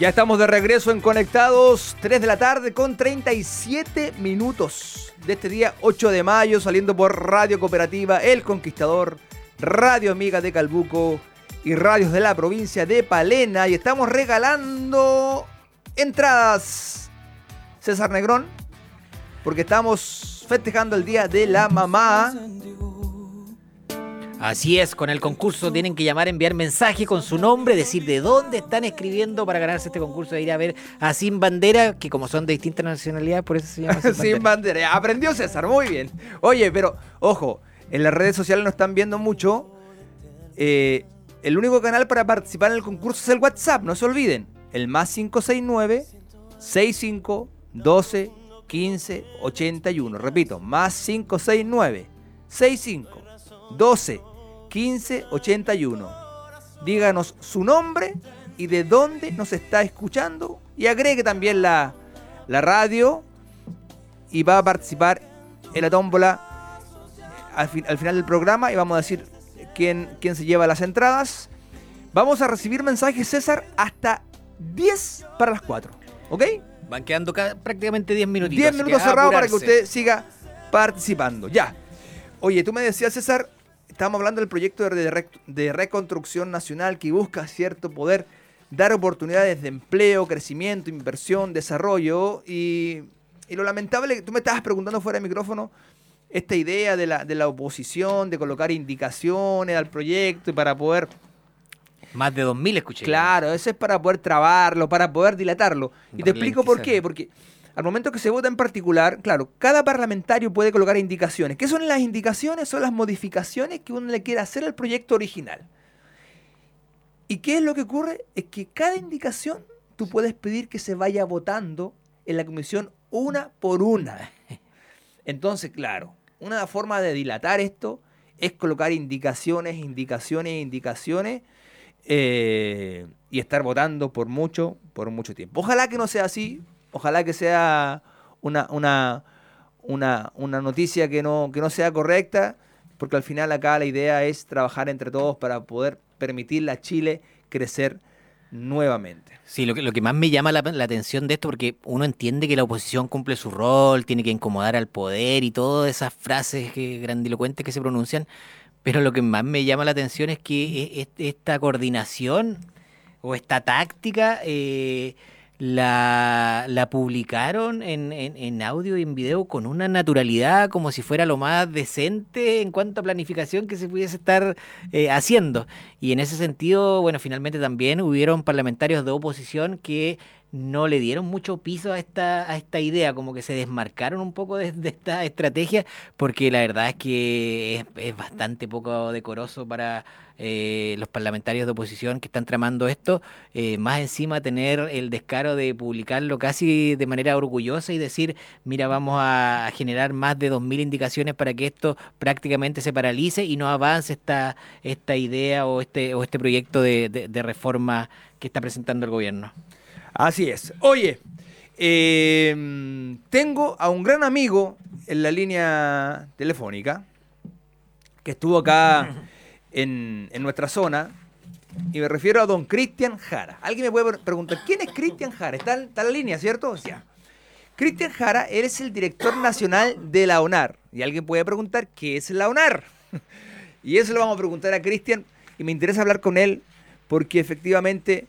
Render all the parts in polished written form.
Ya estamos de regreso en Conectados, 3 de la tarde con 37 minutos de este día 8 de mayo, saliendo por Radio Cooperativa El Conquistador, Radio Amiga de Calbuco y radios de la provincia de Palena. Y estamos regalando entradas, César Negrón, porque estamos festejando el Día de la Mamá. Así es, con el concurso tienen que llamar, enviar mensaje con su nombre, decir de dónde están escribiendo para ganarse este concurso de ir a ver a Sin Bandera, que como son de distintas nacionalidades, por eso se llama Sin Bandera. Sin Bandera. Aprendió César, muy bien. Oye, pero ojo, en las redes sociales nos están viendo mucho. El único canal para participar en el concurso es el WhatsApp, no se olviden. El más 569 65 12 15 81. Repito, más 569 65 12 15 81. Díganos su nombre y de dónde nos está escuchando y agregue también la radio y va a participar en la tómbola al final del programa y vamos a decir quién se lleva las entradas. Vamos a recibir mensajes, César, hasta 10 para las 4, ¿ok? Van quedando prácticamente 10 minutitos. 10 minutos cerrados para que usted siga participando. Ya. Oye, tú me decías, César, estábamos hablando del proyecto de reconstrucción nacional que busca, cierto, poder dar oportunidades de empleo, crecimiento, inversión, desarrollo. Y lo lamentable que tú me estabas preguntando fuera de micrófono, esta idea de la oposición, de colocar indicaciones al proyecto y para poder... Más de 2.000 escuché. Claro, eso es para poder trabarlo, para poder dilatarlo. Y te explico por qué. Porque al momento que se vota en particular, claro, cada parlamentario puede colocar indicaciones. ¿Qué son las indicaciones? Son las modificaciones que uno le quiere hacer al proyecto original. ¿Y qué es lo que ocurre? Es que cada indicación tú puedes pedir que se vaya votando en la comisión una por una. Entonces, claro, una forma de dilatar esto es colocar indicaciones y estar votando por mucho tiempo. Ojalá que no sea así. Ojalá que sea una noticia que no sea correcta, porque al final acá la idea es trabajar entre todos para poder permitirle a Chile crecer nuevamente. Sí, lo que más me llama la atención de esto, porque uno entiende que la oposición cumple su rol, tiene que incomodar al poder y todas esas frases grandilocuentes que se pronuncian, pero lo que más me llama la atención es que esta coordinación o esta táctica... La publicaron en audio y en video con una naturalidad como si fuera lo más decente en cuanto a planificación que se pudiese estar haciendo. Y en ese sentido, bueno, finalmente también hubieron parlamentarios de oposición que no le dieron mucho piso a esta idea, como que se desmarcaron un poco de esta estrategia, porque la verdad es que es bastante poco decoroso para los parlamentarios de oposición que están tramando esto, más encima tener el descaro de publicarlo casi de manera orgullosa y decir, mira, vamos a generar más de 2.000 indicaciones para que esto prácticamente se paralice y no avance esta idea o este proyecto de reforma que está presentando el gobierno. Así es. Oye, tengo a un gran amigo en la línea telefónica que estuvo acá en nuestra zona y me refiero a don Cristian Jara. Alguien me puede preguntar, ¿quién es Cristian Jara? Está en la línea, ¿cierto? O sea, Cristian Jara, eres el director nacional de la ONAR. Y alguien puede preguntar, ¿qué es la ONAR? Y eso lo vamos a preguntar a Cristian y me interesa hablar con él porque efectivamente...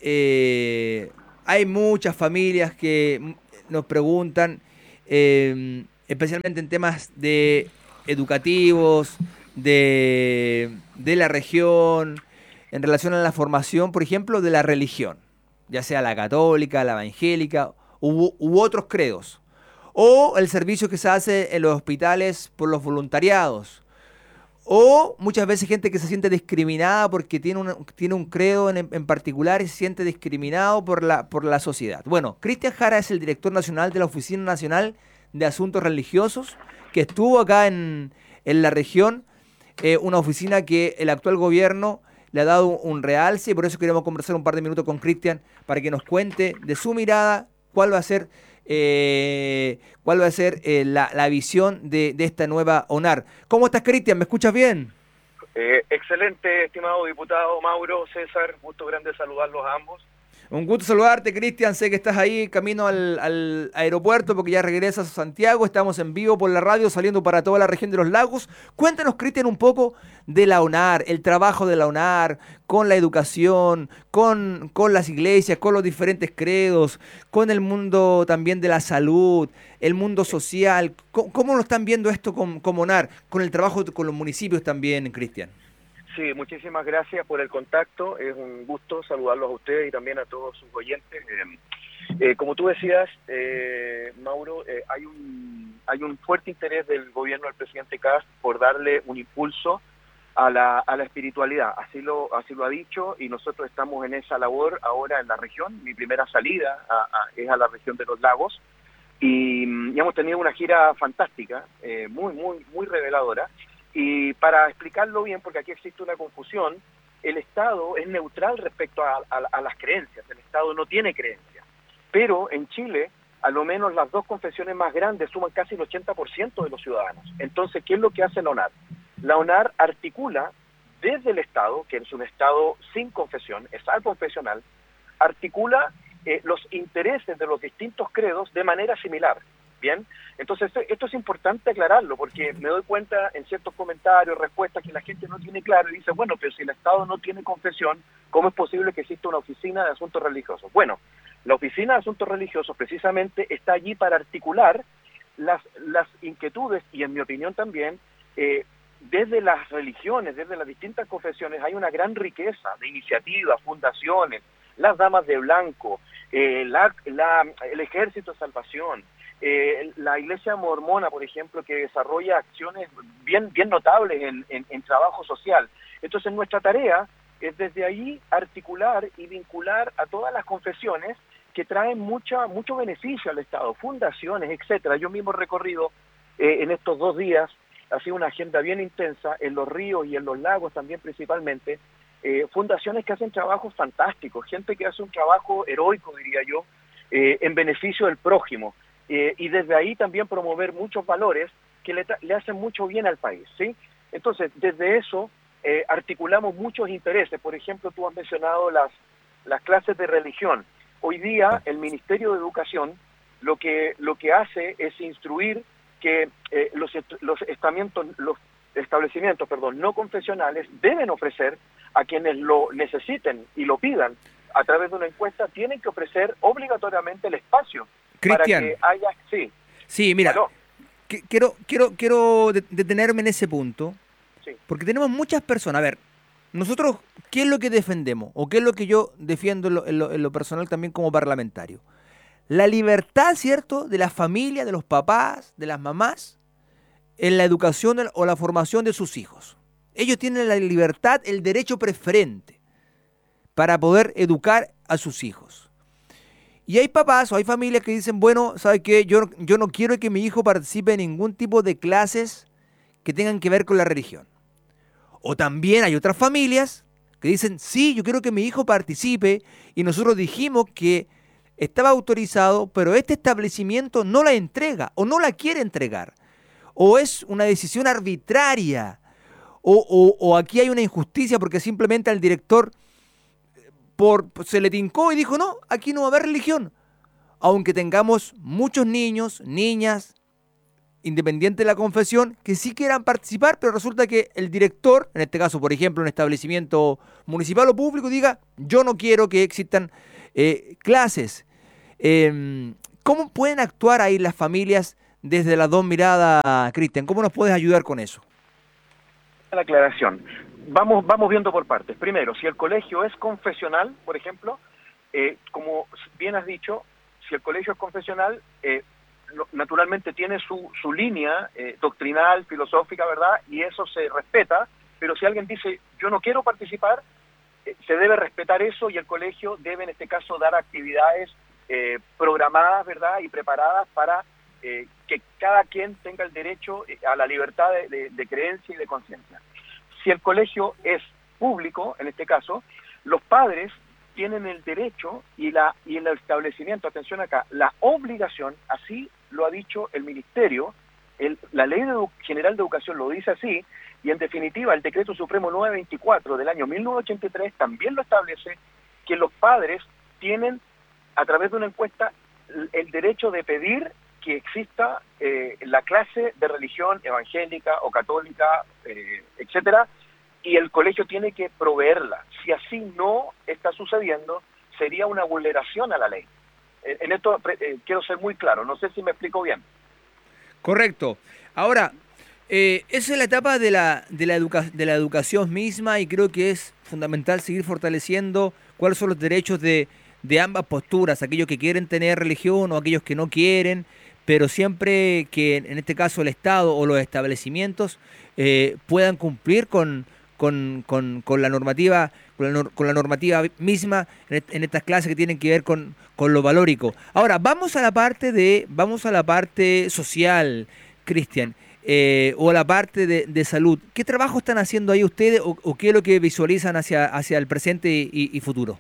hay muchas familias que nos preguntan, especialmente en temas educativos, de la región, en relación a la formación, por ejemplo, de la religión, ya sea la católica, la evangélica u otros credos, o el servicio que se hace en los hospitales por los voluntariados, o muchas veces gente que se siente discriminada porque tiene un credo en particular y se siente discriminado por la sociedad. Bueno, Cristian Jara es el director nacional de la Oficina Nacional de Asuntos Religiosos, que estuvo acá en la región, una oficina que el actual gobierno le ha dado un realce, y por eso queremos conversar un par de minutos con Cristian para que nos cuente de su mirada cuál va a ser la visión de esta nueva ONAR. ¿Cómo estás, Cristian? ¿Me escuchas bien? Excelente, estimado diputado Mauro, César, gusto grande saludarlos a ambos. Un gusto saludarte, Cristian. Sé que estás ahí camino al aeropuerto porque ya regresas a Santiago. Estamos en vivo por la radio saliendo para toda la región de los lagos. Cuéntanos, Cristian, un poco de la UNAR, el trabajo de la UNAR con la educación, con las iglesias, con los diferentes credos, con el mundo también de la salud, el mundo social. ¿Cómo lo están viendo esto como UNAR? Con el trabajo con los municipios también, Cristian. Sí, muchísimas gracias por el contacto. Es un gusto saludarlos a ustedes y también a todos sus oyentes. Como tú decías, Mauro, hay un fuerte interés del gobierno del presidente Kast por darle un impulso a la espiritualidad. Así lo ha dicho, y nosotros estamos en esa labor ahora en la región. Mi primera salida es a la región de los lagos y hemos tenido una gira fantástica, muy reveladora. Y para explicarlo bien, porque aquí existe una confusión, el Estado es neutral respecto a las creencias. El Estado no tiene creencias. Pero en Chile, a lo menos las dos confesiones más grandes suman casi el 80% de los ciudadanos. Entonces, ¿qué es lo que hace la UNAR? La UNAR articula desde el Estado, que es un Estado sin confesión, es aconfesional, articula los intereses de los distintos credos de manera similar. Bien, entonces esto es importante aclararlo, porque me doy cuenta en ciertos comentarios, respuestas, que la gente no tiene claro y dice, bueno, pero si el Estado no tiene confesión, ¿cómo es posible que exista una oficina de asuntos religiosos? Bueno, la oficina de asuntos religiosos precisamente está allí para articular las inquietudes y, en mi opinión también, desde las religiones, desde las distintas confesiones, hay una gran riqueza de iniciativas, fundaciones, las Damas de Blanco, el Ejército de Salvación, la Iglesia Mormona, por ejemplo, que desarrolla acciones bien notables en trabajo social. Entonces nuestra tarea es desde ahí articular y vincular a todas las confesiones que traen mucho beneficio al Estado, fundaciones, etcétera. Yo mismo he recorrido en estos 2 días, ha sido una agenda bien intensa, en los ríos y en los lagos también principalmente, fundaciones que hacen trabajos fantásticos, gente que hace un trabajo heroico, diría yo, en beneficio del prójimo. Y desde ahí también promover muchos valores que le hacen mucho bien al país, ¿sí? Entonces, desde eso articulamos muchos intereses. Por ejemplo, tú has mencionado las clases de religión. Hoy día el Ministerio de Educación lo que hace es instruir que los establecimientos no confesionales deben ofrecer a quienes lo necesiten y lo pidan a través de una encuesta, tienen que ofrecer obligatoriamente el espacio. Cristian, para que haya, sí. Sí, mira, ¿Aló? quiero detenerme en ese punto, Sí. porque tenemos muchas personas. A ver, nosotros, ¿qué es lo que defendemos? ¿O qué es lo que yo defiendo en lo personal también como parlamentario? La libertad, ¿cierto?, de la familia, de los papás, de las mamás, en la educación o la formación de sus hijos. Ellos tienen la libertad, el derecho preferente para poder educar a sus hijos. Y hay papás o hay familias que dicen, bueno, ¿sabe qué? Yo no quiero que mi hijo participe en ningún tipo de clases que tengan que ver con la religión. O también hay otras familias que dicen, sí, yo quiero que mi hijo participe, y nosotros dijimos que estaba autorizado, pero este establecimiento no la entrega o no la quiere entregar. O es una decisión arbitraria, o aquí hay una injusticia porque simplemente al director se le tincó y dijo, no, aquí no va a haber religión. Aunque tengamos muchos niños, niñas, independiente de la confesión, que sí quieran participar, pero resulta que el director, en este caso, por ejemplo, un establecimiento municipal o público, diga, yo no quiero que existan clases. ¿Cómo pueden actuar ahí las familias desde las dos miradas, Cristian? ¿Cómo nos puedes ayudar con eso? La aclaración. Vamos viendo por partes. Primero, si el colegio es confesional, por ejemplo, como bien has dicho, si el colegio es confesional, naturalmente tiene su línea doctrinal, filosófica, ¿verdad? Y eso se respeta, pero si alguien dice, yo no quiero participar, se debe respetar eso, y el colegio debe, en este caso, dar actividades programadas, ¿verdad? Y preparadas para que cada quien tenga el derecho a la libertad de creencia y de conciencia. Si el colegio es público, en este caso, los padres tienen el derecho y el establecimiento, atención acá, la obligación, así lo ha dicho el Ministerio, la Ley General de Educación lo dice así, y en definitiva el Decreto Supremo 924 del año 1983 también lo establece, que los padres tienen, a través de una encuesta, el derecho de pedir que exista la clase de religión evangélica o católica, etcétera, y el colegio tiene que proveerla. Si así no está sucediendo, sería una vulneración a la ley. En esto quiero ser muy claro, no sé si me explico bien. Correcto. Ahora, esa es la etapa de la educación misma, y creo que es fundamental seguir fortaleciendo cuáles son los derechos de ambas posturas, aquellos que quieren tener religión o aquellos que no quieren, pero siempre que en este caso el Estado o los establecimientos puedan cumplir con la normativa, con la normativa misma en estas clases que tienen que ver con lo valórico. Ahora, vamos a la parte social, Cristian, o a la parte de salud. ¿Qué trabajo están haciendo ahí ustedes o qué es lo que visualizan hacia el presente y futuro?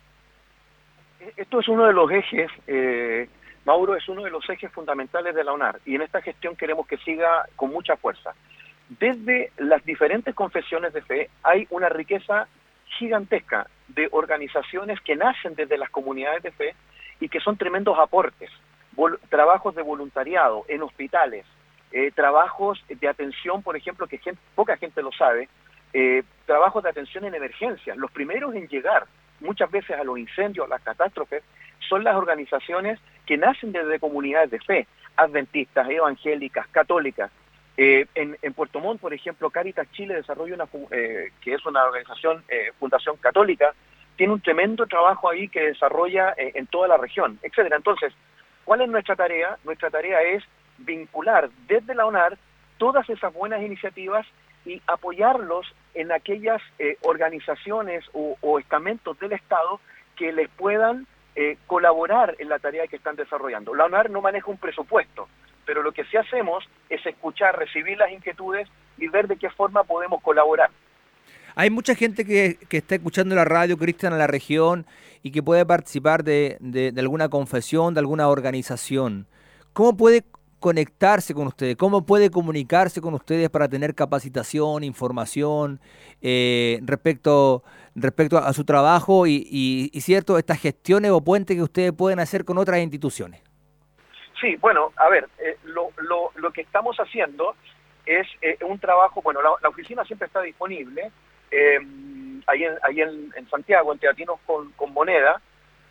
Esto es uno de los ejes, Mauro, es uno de los ejes fundamentales de la UNAR, y en esta gestión queremos que siga con mucha fuerza. Desde las diferentes confesiones de fe hay una riqueza gigantesca de organizaciones que nacen desde las comunidades de fe y que son tremendos aportes. Trabajos de voluntariado en hospitales, trabajos de atención, por ejemplo, que poca gente lo sabe, trabajos de atención en emergencias. Los primeros en llegar muchas veces a los incendios, a las catástrofes, son las organizaciones que nacen desde comunidades de fe, adventistas, evangélicas, católicas. En Puerto Montt, por ejemplo, Cáritas Chile desarrolla que es una organización, fundación católica, tiene un tremendo trabajo ahí que desarrolla en toda la región, etcétera. Entonces, ¿cuál es nuestra tarea? Nuestra tarea es vincular desde la UNAR todas esas buenas iniciativas y apoyarlos en aquellas organizaciones o estamentos del Estado que les puedan colaborar en la tarea que están desarrollando. La UNAR no maneja un presupuesto, pero lo que sí hacemos es escuchar, recibir las inquietudes y ver de qué forma podemos colaborar. Hay mucha gente que está escuchando la radio, Cristian, en la región, y que puede participar de alguna confesión, de alguna organización. ¿Cómo puede conectarse con ustedes? ¿Cómo puede comunicarse con ustedes para tener capacitación, información respecto a su trabajo y cierto, estas gestiones o puentes que ustedes pueden hacer con otras instituciones? Sí, bueno, a ver, lo que estamos haciendo es un trabajo, bueno, la oficina siempre está disponible, ahí en Santiago, en Teatinos con Moneda,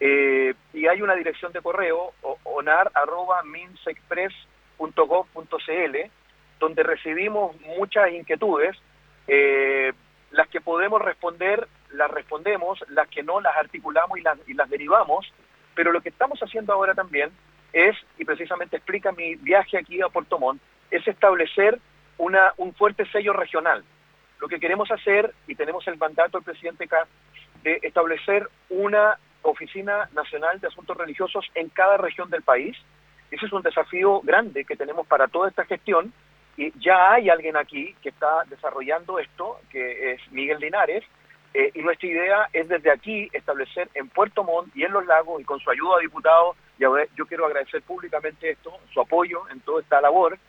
y hay una dirección de correo, onar@minsexpress.gov.cl, donde recibimos muchas inquietudes, las que podemos responder, las respondemos, las que no las articulamos y las derivamos, pero lo que estamos haciendo ahora también es, y precisamente explica mi viaje aquí a Puerto Montt, es establecer un fuerte sello regional. Lo que queremos hacer, y tenemos el mandato del presidente Kast, de establecer una oficina nacional de asuntos religiosos en cada región del país. Ese es un desafío grande que tenemos para toda esta gestión, y ya hay alguien aquí que está desarrollando esto, que es Miguel Linares, y nuestra idea es desde aquí establecer en Puerto Montt y en Los Lagos, y con su ayuda, diputado, yo quiero agradecer públicamente esto, su apoyo en toda esta labor,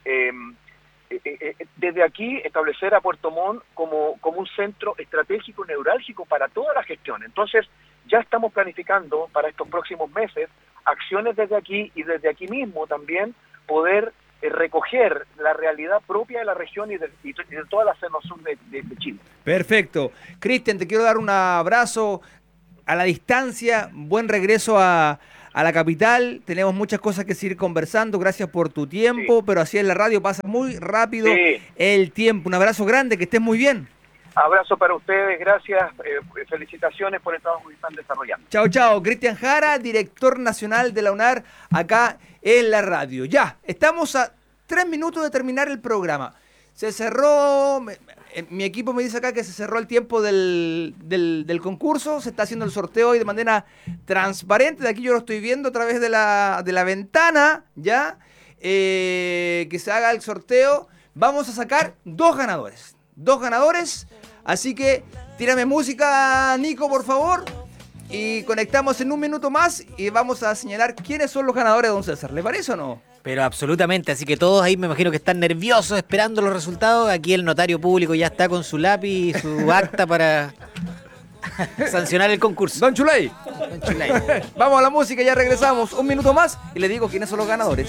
desde aquí establecer a Puerto Montt como un centro estratégico neurálgico para toda la gestión. Entonces, ya estamos planificando para estos próximos meses acciones desde aquí, y desde aquí mismo también poder recoger la realidad propia de la región y de toda la zona sur de Chile. Perfecto. Cristian, te quiero dar un abrazo a la distancia, buen regreso a la capital. Tenemos muchas cosas que seguir conversando, gracias por tu tiempo, sí. Pero así en la radio pasa muy rápido el tiempo. Un abrazo grande, que estés muy bien. Abrazo para ustedes, gracias, felicitaciones por el trabajo que están desarrollando. Chao, chao. Cristian Jara, director nacional de la UNAR, acá en la radio. Ya, estamos a 3 minutos de terminar el programa. Se cerró, mi equipo me dice acá que se cerró el tiempo del concurso, se está haciendo el sorteo hoy de manera transparente, de aquí yo lo estoy viendo a través de la ventana, ya, que se haga el sorteo. Vamos a sacar 2 ganadores, así que tírame música, Nico, por favor, y conectamos en 1 minuto más y vamos a señalar quiénes son los ganadores de Don César. ¿Le parece o no? Pero absolutamente, así que todos ahí me imagino que están nerviosos esperando los resultados. Aquí el notario público ya está con su lápiz y su acta para sancionar el concurso. Don Chuley. Chulay. Vamos a la música, ya regresamos. Un minuto más y le digo quiénes son los ganadores.